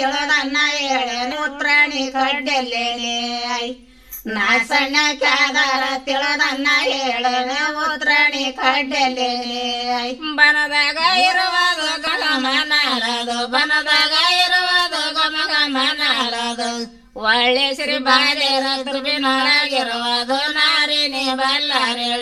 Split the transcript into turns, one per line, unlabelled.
ತಿಳದನ್ನ ಹೇಳೇನೆ ಉತ್ರಾಣಿ ಕಡ್ಡೆಲ್ಲೇನೆ ನಾ ಸಣ್ಣ ಕ್ಯಾದಾರ ತಿಳದನ್ನ ಹೇಳೇನೆ ಉತ್ರಾಣಿ ಕಡ್ಡೆಲ್ಲೇನೆ ಬನದಾಗ ಇರುವುದು ಗಮನಾರದು ಬನದಾಗ ಇರುವುದು ಗಮನಾರದು ಒಳ್ಳೆ ಶ್ರೀ ಬಾರಿ ಋತುವಿನೊಳಗಿರುವುದು ನಾರಿನಿ ಬಲ್ಲಾರೆ